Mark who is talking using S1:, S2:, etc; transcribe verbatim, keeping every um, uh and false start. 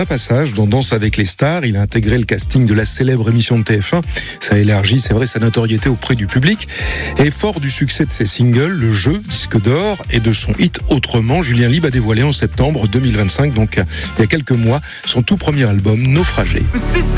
S1: un passage dans Danse avec les stars. Il a intégré le casting de la célèbre émission de T F un. Ça a élargi, c'est vrai, sa notoriété auprès du public. Et fort du succès de ses singles, le jeu, disque d'or, et de son hit Autrement, Julien Lieb a dévoilé en septembre deux mille vingt-cinq, donc il y a quelques mois, son tout premier album, Naufragé.